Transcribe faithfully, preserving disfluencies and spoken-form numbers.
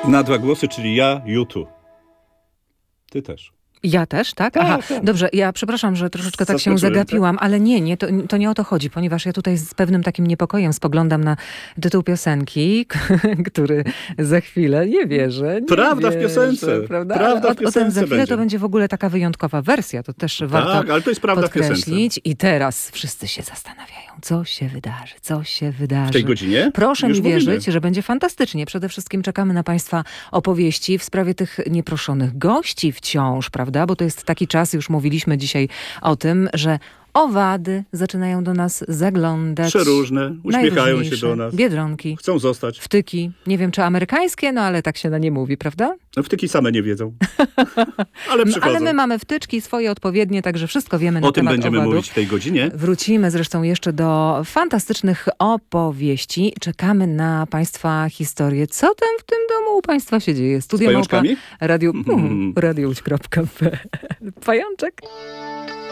Na dwa głosy, czyli ja, YouTube. Ty też. Ja też, tak? Tak, Aha, tak. dobrze, ja przepraszam, że troszeczkę tak się Zaskoczyłem, zagapiłam, ale nie, nie to, to nie o to chodzi, ponieważ ja tutaj z pewnym takim niepokojem spoglądam na tytuł piosenki, który za chwilę, nie wierzę, nie Prawda w wierzę, piosence. Prawda? Prawda w o, o ten piosence za chwilę będzie. to będzie w ogóle taka wyjątkowa wersja, to też warto Tak, ale to jest prawda w piosence. podkreślić. I teraz wszyscy się zastanawiają, co się wydarzy, co się wydarzy. W tej godzinie? Proszę Już mi mówimy. wierzyć, że będzie fantastycznie. Przede wszystkim czekamy na Państwa opowieści w sprawie tych nieproszonych gości wciąż, prawda? Bo to jest taki czas, już mówiliśmy dzisiaj o tym, że owady zaczynają do nas zaglądać. Przeróżne, uśmiechają się Najróżniejsze. do nas. Biedronki, Chcą zostać. wtyki. Nie wiem, czy amerykańskie, no ale tak się na nie mówi, prawda? No wtyki same nie wiedzą. Ale przychodzą. Ale my mamy wtyczki swoje odpowiednie, także wszystko wiemy na O tym temat będziemy owadów. mówić w tej godzinie. Wrócimy zresztą jeszcze do fantastycznych opowieści. Czekamy na Państwa historię. Co tam w tym domu u Państwa się dzieje? Studio Małpa, pajączkami? radio, radio kropka pe el. Pajączek.